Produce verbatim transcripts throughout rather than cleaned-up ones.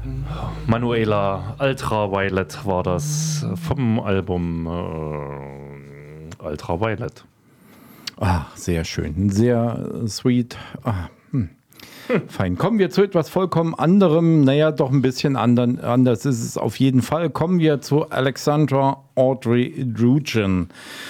Manuela Ultraviolet war das vom Album äh, Ultraviolet. Ah, sehr schön. Sehr sweet. Ah, hm. Hm. Fein. Kommen wir zu etwas vollkommen anderem. Naja, doch ein bisschen andern, anders ist es auf jeden Fall. Kommen wir zu Alexandra Audrey Drugeon.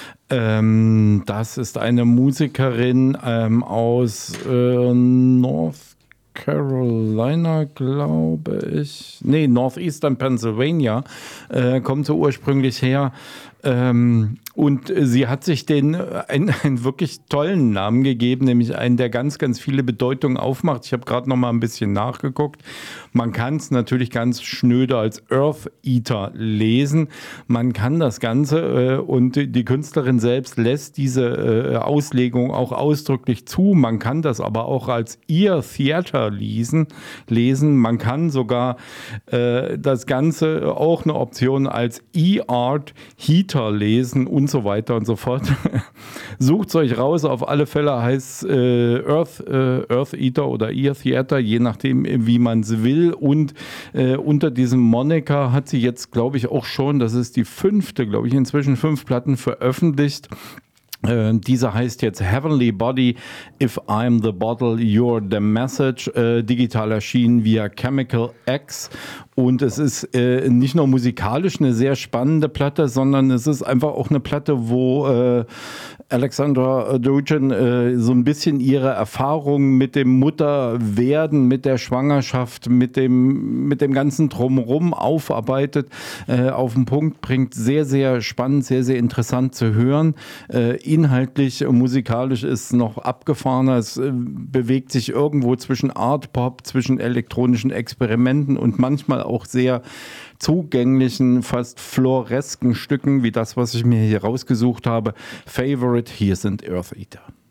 Ähm, das ist eine Musikerin ähm, aus äh, North Carolina, glaube ich. Nee, Northeastern Pennsylvania. Äh, kommt so ursprünglich her. Ähm, und sie hat sich den einen, einen wirklich tollen Namen gegeben, nämlich einen, der ganz, ganz viele Bedeutungen aufmacht. Ich habe gerade noch mal ein bisschen nachgeguckt. Man kann es natürlich ganz schnöde als Earth Eater lesen. Man kann das Ganze äh, und die Künstlerin selbst lässt diese äh, Auslegung auch ausdrücklich zu. Man kann das aber auch als Ear Theater lesen. lesen. Man kann sogar äh, das Ganze auch eine Option als E-Art Heater lesen und so weiter und so fort. Sucht es euch raus. Auf alle Fälle heißt äh, Earth, äh, Earth Eater oder Ear Theater, je nachdem, wie man es will. Und äh, unter diesem Moniker hat sie jetzt, glaube ich, auch schon, das ist die fünfte, glaube ich, inzwischen fünf Platten veröffentlicht. Äh, dieser heißt jetzt Heavenly Body, If I'm the Bottle, You're the Message, äh, digital erschienen via Chemical X. Und es ist äh, nicht nur musikalisch eine sehr spannende Platte, sondern es ist einfach auch eine Platte, wo äh, Alexandra Drugeon äh, so ein bisschen ihre Erfahrungen mit dem Mutterwerden, mit der Schwangerschaft, mit dem, mit dem ganzen Drumherum aufarbeitet, äh, auf den Punkt bringt. Sehr, sehr spannend, sehr, sehr interessant zu hören. Äh, inhaltlich, musikalisch ist noch abgefahrener. Es äh, bewegt sich irgendwo zwischen Art Pop, zwischen elektronischen Experimenten und manchmal auch sehr zugänglichen, fast floresken Stücken, wie das, was ich mir hier rausgesucht habe. Favorite, hier sind Earth Eater.